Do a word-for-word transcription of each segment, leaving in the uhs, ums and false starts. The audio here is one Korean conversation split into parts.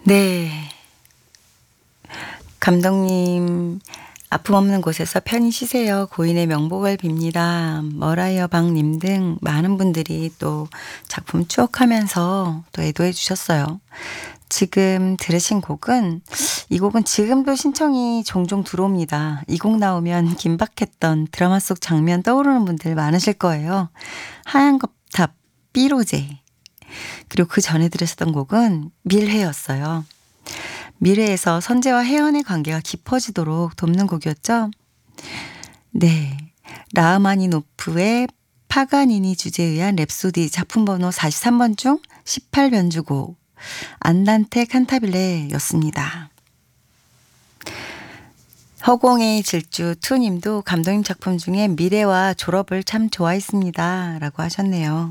네. 감독님, 아픔 없는 곳에서 편히 쉬세요. 고인의 명복을 빕니다. 머라이어 박님 등 많은 분들이 또 작품 추억하면서 또 애도해 주셨어요. 지금 들으신 곡은, 이 곡은 지금도 신청이 종종 들어옵니다. 이 곡 나오면 긴박했던 드라마 속 장면 떠오르는 분들 많으실 거예요. 하얀 거탑 삐로제. 그리고 그 전에 들으셨던 곡은 밀회였어요. 미래에서 선재와 혜연의 관계가 깊어지도록 돕는 곡이었죠. 네. 라흐마니노프의 파가니니 주제에 의한 랩소디 작품 번호 사십삼 번 중 십팔 변주곡 안단테 칸타빌레였습니다. 허공의 질주 투님도 감독님 작품 중에 미래와 졸업을 참 좋아했습니다. 라고 하셨네요.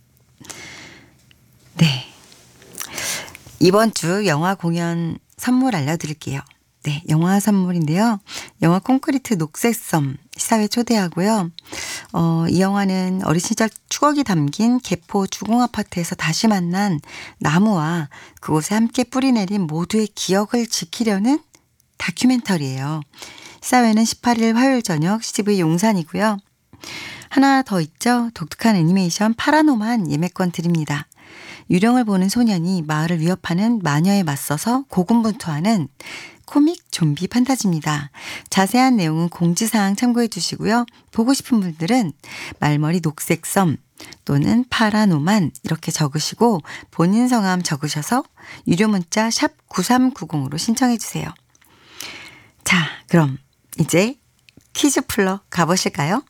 네. 이번 주 영화 공연 선물 알려드릴게요. 네, 영화 선물인데요. 영화 콘크리트 녹색섬 시사회 초대하고요. 어, 이 영화는 어린 시절 추억이 담긴 개포 주공아파트에서 다시 만난 나무와 그곳에 함께 뿌리내린 모두의 기억을 지키려는 다큐멘터리예요. 시사회는 십팔 일 화요일 저녁 씨지브이 용산이고요. 하나 더 있죠. 독특한 애니메이션 파라노만 예매권 드립니다. 유령을 보는 소년이 마을을 위협하는 마녀에 맞서서 고군분투하는 코믹 좀비 판타지입니다. 자세한 내용은 공지사항 참고해 주시고요. 보고 싶은 분들은 말머리 녹색섬 또는 파라노만 이렇게 적으시고 본인 성함 적으셔서 유료 문자 샵 구삼구공으로 신청해 주세요. 자, 그럼 이제 퀴즈 풀러 가보실까요?